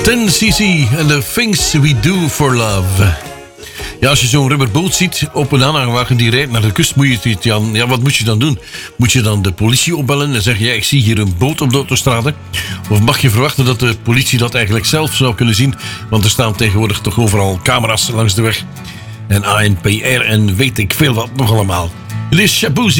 10cc en The Things We Do For Love. Ja, als je zo'n rubberboot ziet op een aanhangwagen die rijdt naar de kust, moet je dan, ja, wat moet je dan doen? Moet je dan de politie opbellen en zeggen, ja, ik zie hier een boot op de autostrade? Of mag je verwachten dat de politie dat eigenlijk zelf zou kunnen zien? Want er staan tegenwoordig toch overal camera's langs de weg. En ANPR en weet ik veel wat nog allemaal. Het is Shaboozey.